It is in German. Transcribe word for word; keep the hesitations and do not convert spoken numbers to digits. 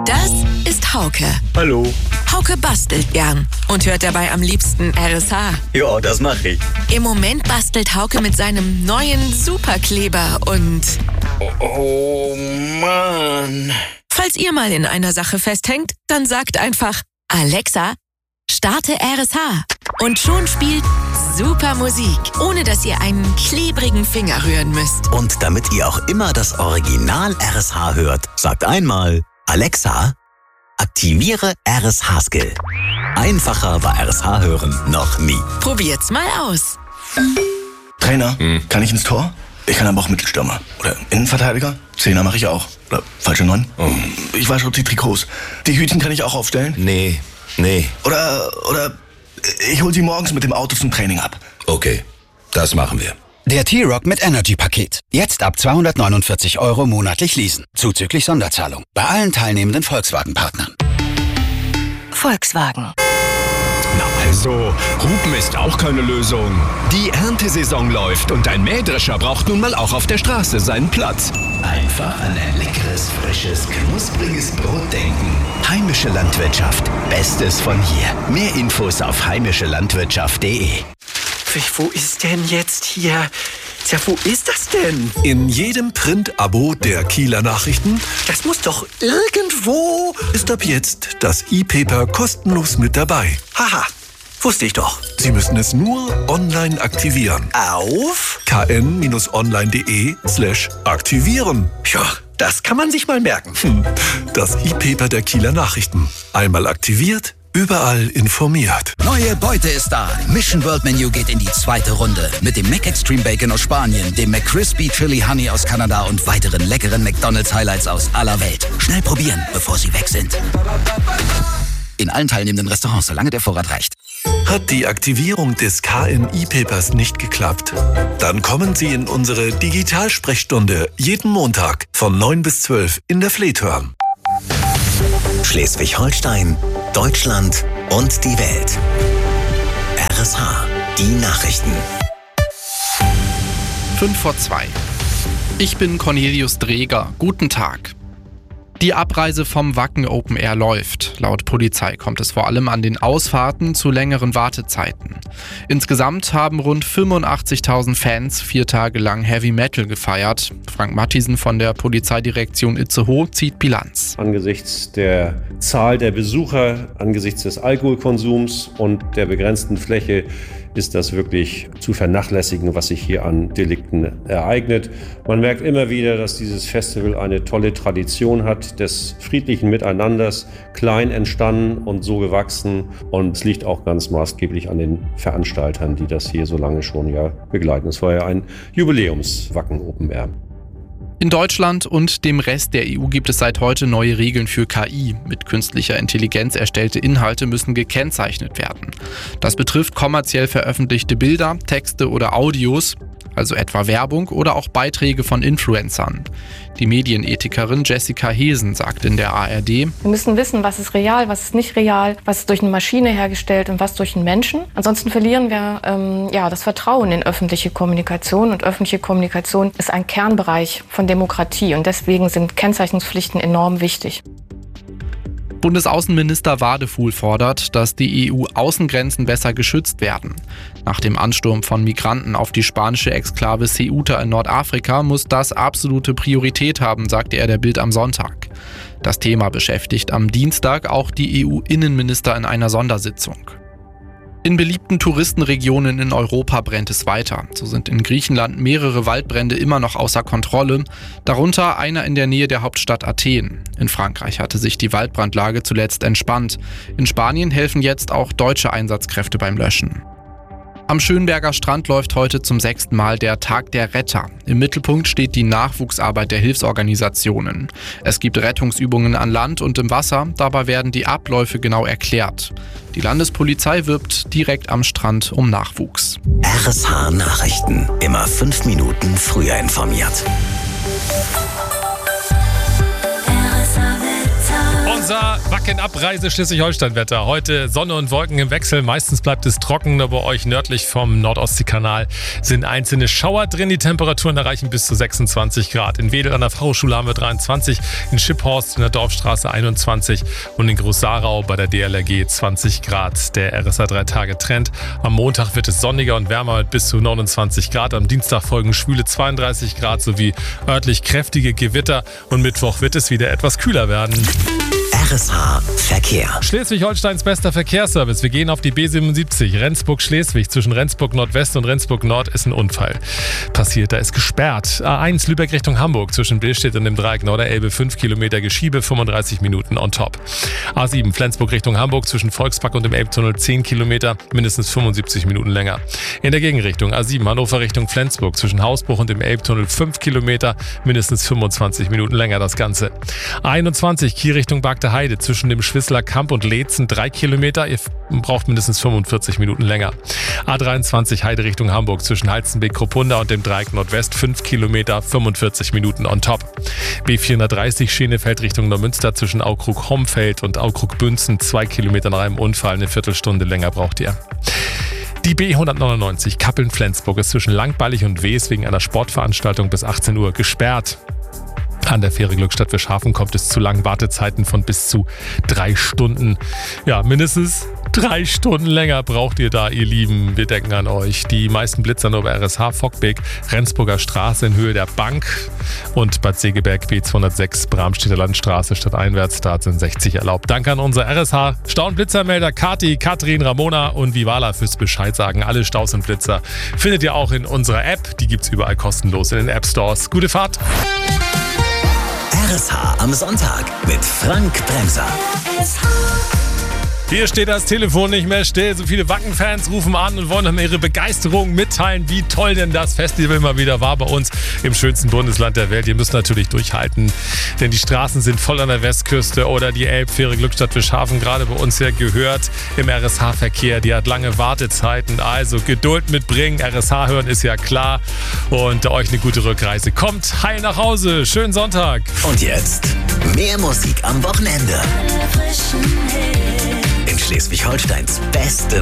Das ist Hauke. Hallo. Hauke bastelt gern und hört dabei am liebsten R S H. Ja, das mache ich. Im Moment bastelt Hauke mit seinem neuen Superkleber und... Oh, oh Mann. Falls ihr mal in einer Sache festhängt, dann sagt einfach: Alexa, starte R S H. Und schon spielt super Musik, ohne dass ihr einen klebrigen Finger rühren müsst. Und damit ihr auch immer das Original R S H hört, sagt einmal: Alexa, aktiviere R S H-Skill. Einfacher war R S H hören noch nie. Probiert's mal aus. Trainer, hm. kann ich ins Tor? Ich kann aber auch Mittelstürmer. Oder Innenverteidiger? Zehner mache ich auch. Oder falsche Neun? Oh. Ich wasche die Trikots. Die Hütchen kann ich auch aufstellen? Nee, nee. Oder, oder ich hol sie morgens mit dem Auto zum Training ab. Okay, das machen wir. Der T-Rock mit Energy-Paket. Jetzt ab zweihundertneunundvierzig Euro monatlich leasen. Zuzüglich Sonderzahlung. Bei allen teilnehmenden Volkswagen-Partnern. Volkswagen. Na also, Hupen ist auch keine Lösung. Die Erntesaison läuft und ein Mähdrescher braucht nun mal auch auf der Straße seinen Platz. Einfach an ein leckeres, frisches, knuspriges Brot denken. Heimische Landwirtschaft. Bestes von hier. Mehr Infos auf heimische landwirtschaft punkt de. Wo ist denn jetzt hier? Tja, wo ist das denn? In jedem Print-Abo der Kieler Nachrichten Das muss doch irgendwo... ist ab jetzt das E-Paper kostenlos mit dabei. Haha, wusste ich doch. Sie müssen es nur online aktivieren. Auf? kn-online.de slash aktivieren. Ja, das kann man sich mal merken. Hm, das E-Paper der Kieler Nachrichten. Einmal aktiviert, überall informiert. Neue Beute ist da. Mission World Menu geht in die zweite Runde. Mit dem Mac Extreme Bacon aus Spanien, dem McCrispy Chili Honey aus Kanada und weiteren leckeren McDonald's Highlights aus aller Welt. Schnell probieren, bevor sie weg sind. In allen teilnehmenden Restaurants, solange der Vorrat reicht. Hat die Aktivierung des K N E-Papers nicht geklappt? Dann kommen Sie in unsere Digitalsprechstunde jeden Montag von neun bis zwölf in der Fleethörn. Schleswig-Holstein, Deutschland und die Welt. R S H, die Nachrichten. Fünf vor zwei. Ich bin Cornelius Dreger. Guten Tag. Die Abreise vom Wacken Open Air läuft. Laut Polizei kommt es vor allem an den Ausfahrten zu längeren Wartezeiten. Insgesamt haben rund fünfundachtzigtausend Fans vier Tage lang Heavy Metal gefeiert. Frank Matthiesen von der Polizeidirektion Itzehoe zieht Bilanz. Angesichts der Zahl der Besucher, angesichts des Alkoholkonsums und der begrenzten Fläche ist das wirklich zu vernachlässigen, was sich hier an Delikten ereignet. Man merkt immer wieder, dass dieses Festival eine tolle Tradition hat des friedlichen Miteinanders, klein entstanden und so gewachsen. Und es liegt auch ganz maßgeblich an den Veranstaltern, die das hier so lange schon ja begleiten. Es war ja ein Jubiläums-Wacken Open Air. In Deutschland und dem Rest der E U gibt es seit heute neue Regeln für K I. Mit künstlicher Intelligenz erstellte Inhalte müssen gekennzeichnet werden. Das betrifft kommerziell veröffentlichte Bilder, Texte oder Audios, also etwa Werbung oder auch Beiträge von Influencern. Die Medienethikerin Jessica Hesen sagt in der A R D: Wir müssen wissen, was ist real, was ist nicht real, was ist durch eine Maschine hergestellt und was durch einen Menschen. Ansonsten verlieren wir ähm, ja, das Vertrauen in öffentliche Kommunikation. Und öffentliche Kommunikation ist ein Kernbereich von Demokratie. Und deswegen sind Kennzeichnungspflichten enorm wichtig. Bundesaußenminister Wadefuhl fordert, dass die E U-Außengrenzen besser geschützt werden. Nach dem Ansturm von Migranten auf die spanische Exklave Ceuta in Nordafrika muss das absolute Priorität haben, sagte er der Bild am Sonntag. Das Thema beschäftigt am Dienstag auch die E U-Innenminister in einer Sondersitzung. In beliebten Touristenregionen in Europa brennt es weiter. So sind in Griechenland mehrere Waldbrände immer noch außer Kontrolle, darunter einer in der Nähe der Hauptstadt Athen. In Frankreich hatte sich die Waldbrandlage zuletzt entspannt. In Spanien helfen jetzt auch deutsche Einsatzkräfte beim Löschen. Am Schönberger Strand läuft heute zum sechsten Mal der Tag der Retter. Im Mittelpunkt steht die Nachwuchsarbeit der Hilfsorganisationen. Es gibt Rettungsübungen an Land und im Wasser, dabei werden die Abläufe genau erklärt. Die Landespolizei wirbt direkt am Strand um Nachwuchs. R S H Nachrichten, immer fünf Minuten früher informiert. Unser Wackenabreise Schleswig-Holstein-Wetter. Heute Sonne und Wolken im Wechsel. Meistens bleibt es trocken, aber bei euch nördlich vom Nordostseekanal sind einzelne Schauer drin. Die Temperaturen erreichen bis zu sechsundzwanzig Grad. In Wedel an der Fachhochschule haben wir dreiundzwanzig, in Schipphorst in der Dorfstraße einundzwanzig und in Groß-Sarau bei der D L R G zwanzig Grad. Der R S A drei Tage Trend. Am Montag wird es sonniger und wärmer mit bis zu neunundzwanzig Grad. Am Dienstag folgen schwüle zweiunddreißig Grad sowie örtlich kräftige Gewitter. Und Mittwoch wird es wieder etwas kühler werden. R S H Verkehr. Schleswig-Holsteins bester Verkehrsservice. Wir gehen auf die B siebenundsiebzig. Rendsburg-Schleswig. Zwischen Rendsburg-Nordwest und Rendsburg-Nord ist ein Unfall passiert. Da ist gesperrt. A eins Lübeck Richtung Hamburg. Zwischen Billstedt und dem Dreieck Norderelbe fünf Kilometer Geschiebe, fünfunddreißig Minuten on top. A sieben Flensburg Richtung Hamburg. Zwischen Volkspark und dem Elbtunnel zehn Kilometer, mindestens fünfundsiebzig Minuten länger. In der Gegenrichtung A sieben Hannover Richtung Flensburg. Zwischen Hausbruch und dem Elbtunnel fünf Kilometer, mindestens fünfundzwanzig Minuten länger das Ganze. A einundzwanzig Kiel Richtung Bagde Heide zwischen dem Schwissler Kamp und Leetzen drei Kilometer. Ihr braucht mindestens fünfundvierzig Minuten länger. A dreiundzwanzig Heide Richtung Hamburg zwischen Halstenbeck-Kruppunda und dem Dreieck Nordwest fünf Kilometer, fünfundvierzig Minuten on top. B vierhundertdreißig Schenefeld Richtung Neumünster zwischen Aukrug-Homfeld und Aukrug-Bünzen zwei Kilometer nach einem Unfall. Eine Viertelstunde länger braucht ihr. Die B hundertneunundneunzig Kappeln-Flensburg ist zwischen Langballig und Wees wegen einer Sportveranstaltung bis achtzehn Uhr gesperrt. An der Fähre Glückstadt Fischhafen kommt es zu langen Wartezeiten von bis zu drei Stunden. Ja, mindestens drei Stunden länger braucht ihr da, ihr Lieben. Wir denken an euch. Die meisten Blitzer nur bei R S H Fockbeck, Rendsburger Straße in Höhe der Bank und Bad Segeberg B zweihundertsechs, Bramstedter Landstraße statt einwärts. Da sind sechzig erlaubt. Danke an unser R S H Stau- und Blitzermelder Kati, Katrin, Ramona und Vivala fürs Bescheid sagen. Alle Staus und Blitzer findet ihr auch in unserer App. Die gibt's überall kostenlos in den App Stores. Gute Fahrt! R S H am Sonntag mit Frank Bremser. Hier steht das Telefon nicht mehr still. So viele Wacken-Fans rufen an und wollen ihre Begeisterung mitteilen, wie toll denn das Festival mal wieder war bei uns im schönsten Bundesland der Welt. Ihr müsst natürlich durchhalten, denn die Straßen sind voll an der Westküste oder die Elbfähre Glückstadt Fischhafen, gerade bei uns ja gehört im R S H-Verkehr. Die hat lange Wartezeiten, also Geduld mitbringen. R S H hören ist ja klar und euch eine gute Rückreise. Kommt heil nach Hause. Schönen Sonntag. Und jetzt mehr Musik am Wochenende. In Schleswig-Holsteins beste